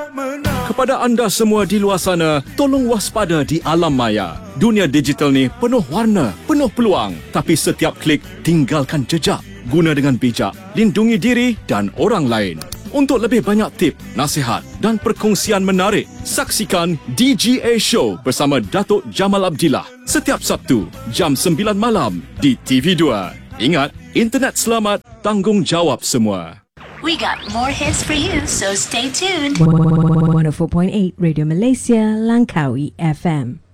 Kepada anda semua di luar sana, tolong waspada di alam maya. Dunia digital ni penuh warna, penuh peluang. Tapi setiap klik, tinggalkan jejak. Guna dengan bijak, lindungi diri dan orang lain. Untuk lebih banyak tip, nasihat dan perkongsian menarik, saksikan DGA Show bersama Datuk Jamal Abdillah setiap Sabtu, jam 9 malam di TV2. Ingat, internet selamat, tanggungjawab semua. We got more hits for you, so stay tuned. 104.8 Radio Malaysia, Langkawi FM.